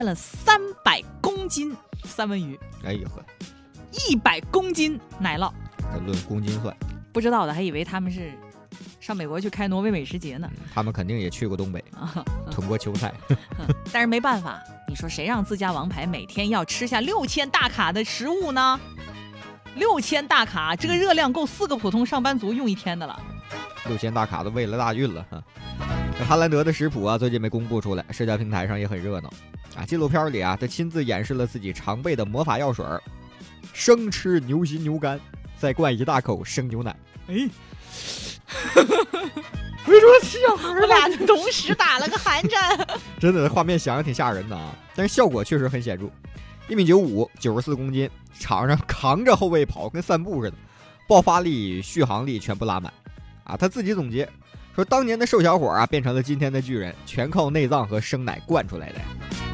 了300公斤三文鱼， 哎呦呵 ，100公斤奶酪。 论公斤算， 不知道的还以为他们是上美国去开挪威美食节呢。 他们肯定也去过东北，囤过秋菜。 但是没办法，你说谁让自家王牌每天要吃下6000大卡的食物呢？6000大卡，这个热量够4个普通上班族用1天的了。 6000大卡都喂了大运了哈。这哈兰德的食谱啊，最近被公布出来，社交平台上也很热闹啊。纪录片里啊，他亲自演示了自己常备的魔法药水，生吃牛心牛肝，再灌1大口生牛奶。哎，为什么吃小孩我俩同时打了个寒战。 真的，画面想想挺吓人的啊，但是效果确实很显著。1.95米，94公斤，场上扛着后卫跑，跟散步似的，爆发力、续航力全部拉满。啊，他自己总结说，当年的瘦小伙啊，变成了今天的巨人，全靠内脏和生奶灌出来的。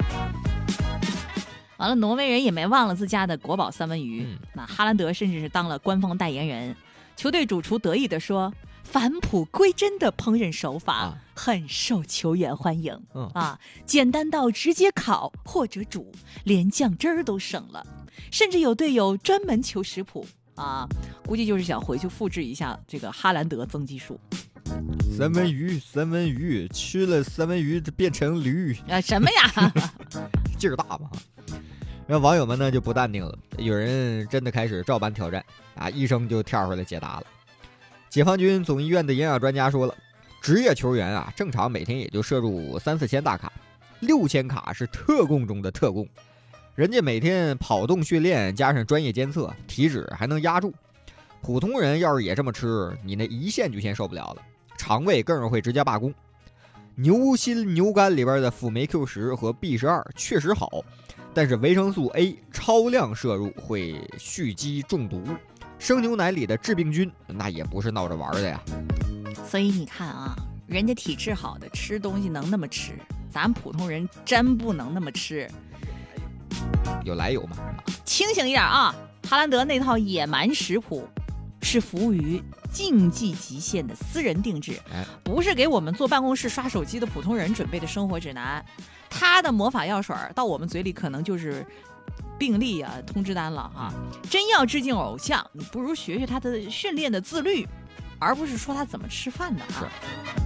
完了，挪威人也没忘了自家的国宝三文鱼。那哈兰德甚至是当了官方代言人。球队主厨得意地说：“返璞归真的烹饪手法很受球员欢迎。简单到直接烤或者煮，连酱汁儿都省了。甚至有队友专门求食谱啊，估计就是想回去复制一下这个哈兰德增肌术。” 三文鱼，吃了三文鱼就变成驴啊？什么呀？ 劲儿大嘛！然后网友们呢就不淡定了，有人真的开始照搬挑战啊！医生就跳出来解答了。解放军总医院的营养专家说了，职业球员啊，正常每天也就摄入3-4千大卡，6000卡是特供中的特供。人家每天跑动训练加上专业监测，体脂还能压住。普通人要是也这么吃，你那一线就先受不了了，肠胃更是会直接罢工。牛心牛肝里边的辅酶 Q10和 B12确实好，但是维生素 A 超量摄入会蓄积中毒。生牛奶里的致病菌那也不是闹着玩的呀。 所以你看啊，人家体质好的吃东西能那么吃，咱普通人真不能那么吃。 有来有嘛， 清醒一点啊！哈兰德那套野蛮食谱是服务于竞技极限的私人定制，不是给我们坐办公室刷手机的普通人准备的生活指南。他的魔法药水到我们嘴里可能就是病历啊、通知单了啊！真要致敬偶像，你不如学学他的训练的自律，而不是说他怎么吃饭的啊。